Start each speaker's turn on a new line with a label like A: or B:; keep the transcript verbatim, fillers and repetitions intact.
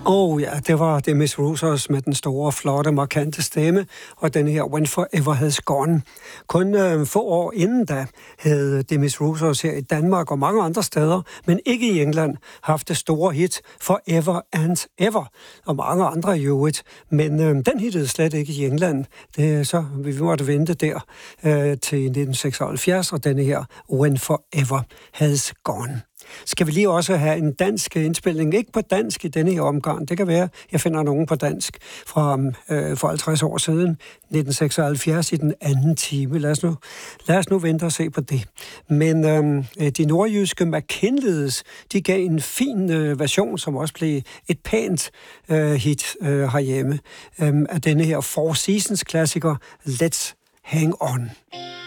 A: Og ja, det var Demis Roussos med den store, flotte, markante stemme, og den her When Forever Has Gone. Kun øh, få år inden da havde Demis Roussos her i Danmark og mange andre steder, men ikke i England, haft det store hit Forever and Ever, og mange andre i øvrigt. Men øh, den hittede slet ikke i England. Det, så vi måtte vente der øh, til nitten seksoghalvfjerds, og denne her When Forever Has Gone. Skal vi lige også have en dansk indspilning? Ikke på dansk i denne her omgang. Det kan være, jeg finder nogen på dansk fra øh, for halvtreds år siden, nitten seksoghalvfjerds, i den anden time. Lad os nu, lad os nu vente og se på det. Men øh, de nordjyske McKinleys, de gav en fin øh, version, som også blev et pænt øh, hit øh, herhjemme, øh, af denne her Four Seasons-klassiker Let's Hang On.